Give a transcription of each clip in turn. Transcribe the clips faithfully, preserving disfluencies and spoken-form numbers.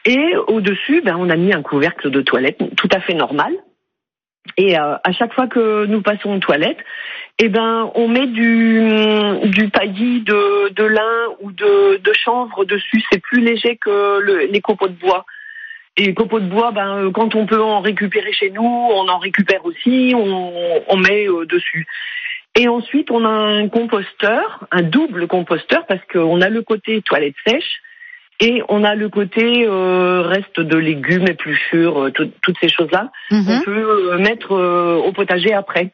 Et au-dessus, ben, on a mis un couvercle de toilette tout à fait normal. Et euh, à chaque fois que nous passons aux toilettes, eh ben, on met du, du paillis de, de lin ou de, de chanvre dessus. C'est plus léger que le, les copeaux de bois. Et les copeaux de bois, ben, quand on peut en récupérer chez nous, on en récupère aussi, on, on met euh, dessus. Et ensuite, on a un composteur, un double composteur, parce qu'on a le côté toilette sèche et on a le côté euh, reste de légumes, épluchures, euh, tout, toutes ces choses-là. Mm-hmm. On peut euh, mettre euh, au potager après.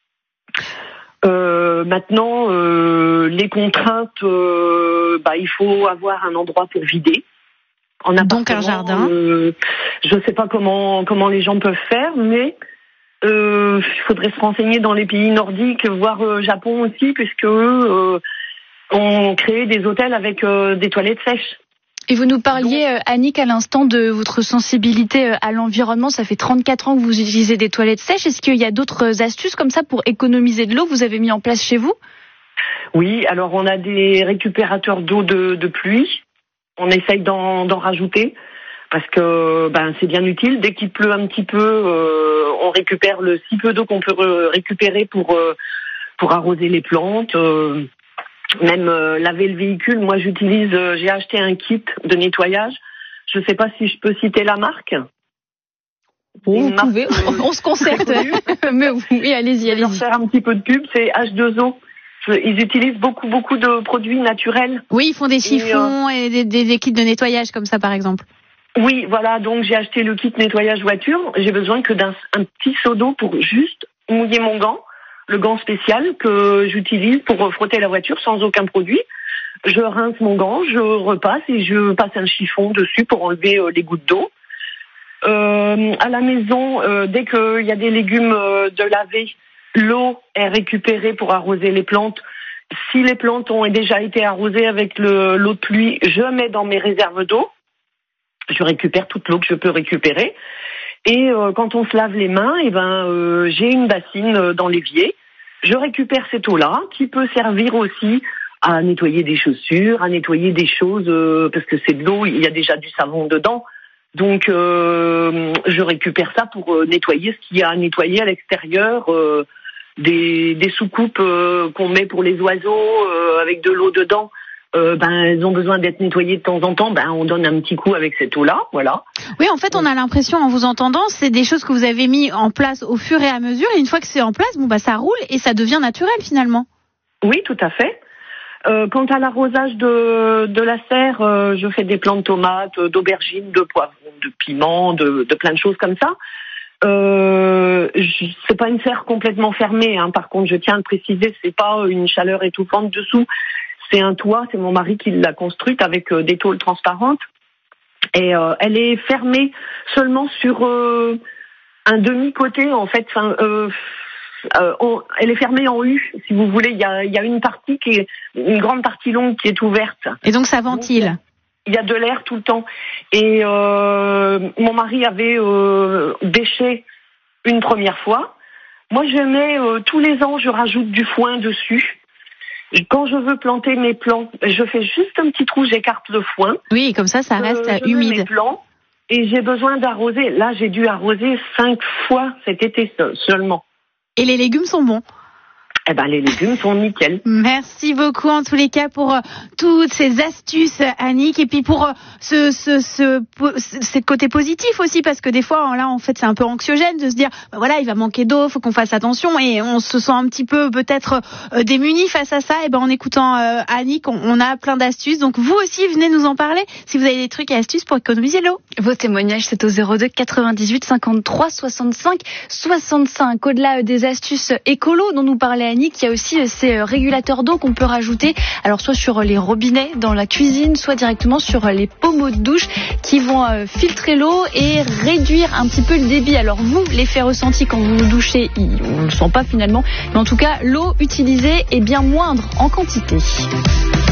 Euh, maintenant, euh, les contraintes, euh, bah, il faut avoir un endroit pour vider. En Donc un jardin. Euh, je ne sais pas comment comment les gens peuvent faire, mais il euh, faudrait se renseigner dans les pays nordiques, voire euh, Japon aussi, puisque eux euh, ont créé des hôtels avec euh, des toilettes sèches. Et vous nous parliez, Donc, Annick, à l'instant de votre sensibilité à l'environnement. Ça fait trente-quatre ans que vous utilisez des toilettes sèches. Est-ce qu'il y a d'autres astuces comme ça pour économiser de l'eau que vous avez mis en place chez vous ? Oui, alors on a des récupérateurs d'eau de, de pluie. On essaye d'en, d'en rajouter parce que ben c'est bien utile. Dès qu'il pleut un petit peu, euh, on récupère le si peu d'eau qu'on peut récupérer pour euh, pour arroser les plantes. Euh, même euh, laver le véhicule. Moi, j'utilise. Euh, j'ai acheté un kit de nettoyage. Je ne sais pas si je peux citer la marque. Oh, vous pouvez. Euh, on se concerte. Mais oui, allez-y, allez-y. Je vais leur faire un petit peu de pub. C'est H deux O. Ils utilisent beaucoup, beaucoup de produits naturels. Oui, ils font des chiffons et, euh, et des, des, des kits de nettoyage comme ça, par exemple. Oui, voilà. Donc, j'ai acheté le kit nettoyage voiture. J'ai besoin que d'un un petit seau d'eau pour juste mouiller mon gant, le gant spécial que j'utilise pour frotter la voiture sans aucun produit. Je rince mon gant, je repasse et je passe un chiffon dessus pour enlever euh, les gouttes d'eau. Euh, à la maison, euh, dès qu'il y a des légumes euh, de laver, l'eau est récupérée pour arroser les plantes. Si les plantes ont déjà été arrosées avec le, l'eau de pluie, je mets dans mes réserves d'eau. Je récupère toute l'eau que je peux récupérer. Et euh, quand on se lave les mains, eh ben, euh, j'ai une bassine dans l'évier. Je récupère cette eau-là qui peut servir aussi à nettoyer des chaussures, à nettoyer des choses, euh, parce que c'est de l'eau, il y a déjà du savon dedans. Donc, euh, je récupère ça pour euh, nettoyer ce qu'il y a à nettoyer à l'extérieur. Euh, des, des soucoupes euh, qu'on met pour les oiseaux euh, avec de l'eau dedans. Euh, ben, elles ont besoin d'être nettoyées de temps en temps. Ben, on donne un petit coup avec cette eau-là, voilà. Oui, en fait, on a l'impression, en vous entendant, c'est des choses que vous avez mis en place au fur et à mesure. Et une fois que c'est en place, bon, bah, ça roule et ça devient naturel finalement. Oui, tout à fait. Euh, quant à l'arrosage de, de la serre, euh, je fais des plants de tomates, d'aubergines, de poivrons, de piments, de, de plein de choses comme ça. Euh, je, c'est pas une serre complètement fermée, hein. Par contre, je tiens à le préciser, c'est pas une chaleur étouffante dessous. C'est un toit, c'est mon mari qui l'a construite avec euh, des tôles transparentes. Et euh, elle est fermée seulement sur euh, un demi-côté, en fait. Enfin, euh, euh, on, elle est fermée en U, si vous voulez. Il y a, il y a une partie qui est, une grande partie longue qui est ouverte. Et donc ça ventile. Donc, il y a de l'air tout le temps. Et euh, mon mari avait euh, bêché une première fois. Moi, je mets euh, tous les ans, je rajoute du foin dessus. Quand je veux planter mes plants, je fais juste un petit trou, j'écarte le foin. Oui, comme ça, ça reste euh, je humide. Mets mes plants et j'ai besoin d'arroser. Là, j'ai dû arroser cinq fois cet été seulement. Et les légumes sont bons. Eh ben, les légumes sont nickel. Merci beaucoup en tous les cas pour euh, toutes ces astuces, Annick, et puis pour euh, ce, ce, ce, ce, ce côté positif aussi, parce que des fois, là, en fait, c'est un peu anxiogène de se dire, bah, voilà, il va manquer d'eau, faut qu'on fasse attention, et on se sent un petit peu peut-être euh, démuni face à ça. Et ben, en écoutant euh, Annick, on, on a plein d'astuces. Donc vous aussi, venez nous en parler si vous avez des trucs et astuces pour économiser l'eau. Vos témoignages, c'est au zéro deux quatre-vingt-dix-huit cinquante-trois soixante-cinq soixante-cinq. Au-delà des astuces écolo dont nous parlait Annick, il y a aussi ces régulateurs d'eau qu'on peut rajouter, alors soit sur les robinets dans la cuisine, soit directement sur les pommeaux de douche qui vont filtrer l'eau et réduire un petit peu le débit. Alors vous, l'effet ressenti quand vous vous douchez, on ne le sent pas finalement, mais en tout cas l'eau utilisée est bien moindre en quantité.